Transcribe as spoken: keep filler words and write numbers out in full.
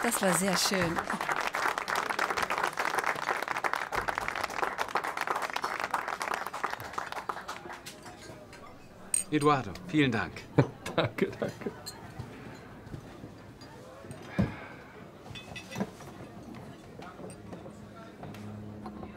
Das war sehr schön. Eduardo, vielen Dank. Danke, danke.